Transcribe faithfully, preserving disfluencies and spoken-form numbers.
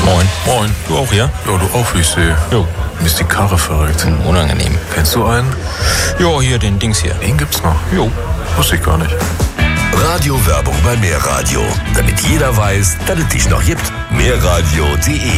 Moin. Moin. Du auch hier? Ja, du auch, wie ich sehe. Jo. Mir ist die Karre verrückt. Hm, unangenehm. Kennst du einen? Jo, hier, den Dings hier. Den gibt's noch. Jo. Wusste ich gar nicht. Radiowerbung bei Mehr Radio. Damit jeder weiß, dass es dich noch gibt. Mehrradio punkt de